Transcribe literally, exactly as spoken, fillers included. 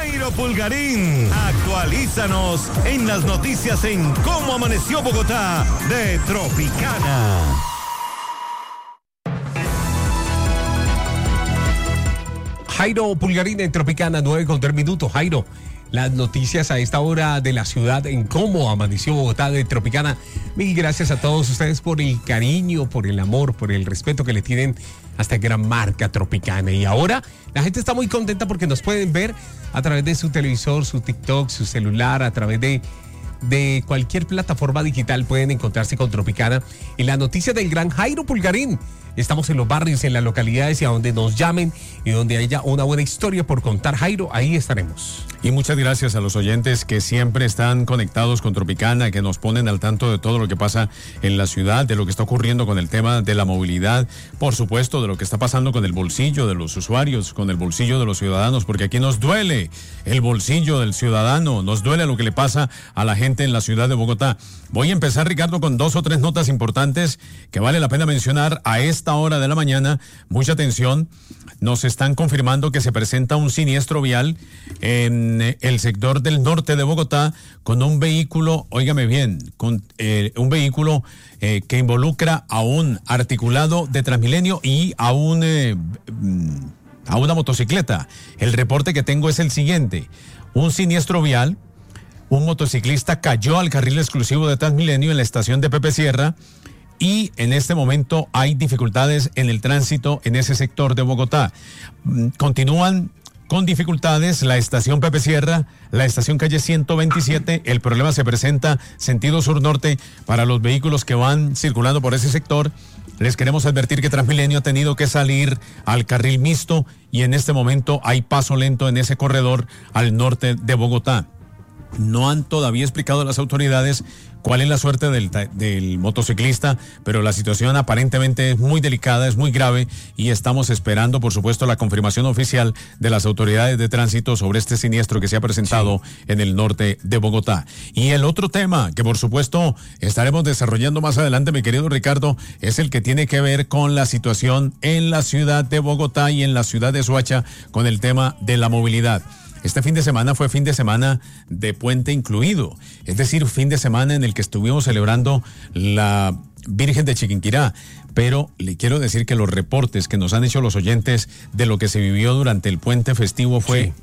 Jairo Pulgarín, actualízanos en las noticias en Cómo Amaneció Bogotá de Tropicana. Jairo Pulgarín en Tropicana, nueve con tres minutos. Jairo, las noticias a esta hora de la ciudad en Cómo Amaneció Bogotá de Tropicana. Mil gracias a todos ustedes por el cariño, por el amor, por el respeto que le tienen a esta gran marca Tropicana. Y ahora la gente está muy contenta porque nos pueden ver a través de su televisor, su TikTok, su celular, a través de, de cualquier plataforma digital pueden encontrarse con Tropicana. Y la noticia del gran Jairo Pulgarín. Estamos en los barrios, en las localidades y a donde nos llamen y donde haya una buena historia por contar, Jairo, ahí estaremos. Y muchas gracias a los oyentes que siempre están conectados con Tropicana, que nos ponen al tanto de todo lo que pasa en la ciudad, de lo que está ocurriendo con el tema de la movilidad, por supuesto, de lo que está pasando con el bolsillo de los usuarios, con el bolsillo de los ciudadanos, porque aquí nos duele el bolsillo del ciudadano, nos duele lo que le pasa a la gente en la ciudad de Bogotá. Voy a empezar, Ricardo, con dos o tres notas importantes que vale la pena mencionar a esta hora de la mañana. Mucha atención, nos están confirmando que se presenta un siniestro vial en el sector del norte de Bogotá con un vehículo, óigame bien, con eh, un vehículo eh, que involucra a un articulado de Transmilenio y a un eh, a una motocicleta. El reporte que tengo es el siguiente: un siniestro vial. Un motociclista cayó al carril exclusivo de Transmilenio en la estación de Pepe Sierra y en este momento hay dificultades en el tránsito en ese sector de Bogotá. Continúan con dificultades la estación Pepe Sierra, la estación calle ciento veintisiete. El problema se presenta sentido sur-norte para los vehículos que van circulando por ese sector. Les queremos advertir que Transmilenio ha tenido que salir al carril mixto y en este momento hay paso lento en ese corredor al norte de Bogotá. No han todavía explicado a las autoridades cuál es la suerte del, del motociclista, pero la situación aparentemente es muy delicada, es muy grave y estamos esperando, por supuesto, la confirmación oficial de las autoridades de tránsito sobre este siniestro que se ha presentado sí. en el norte de Bogotá. Y el otro tema que, por supuesto, estaremos desarrollando más adelante, mi querido Ricardo, es el que tiene que ver con la situación en la ciudad de Bogotá y en la ciudad de Soacha con el tema de la movilidad. Este fin de semana fue fin de semana de puente incluido, es decir, fin de semana en el que estuvimos celebrando la Virgen de Chiquinquirá, pero le quiero decir que los reportes que nos han hecho los oyentes de lo que se vivió durante el puente festivo fue... Sí.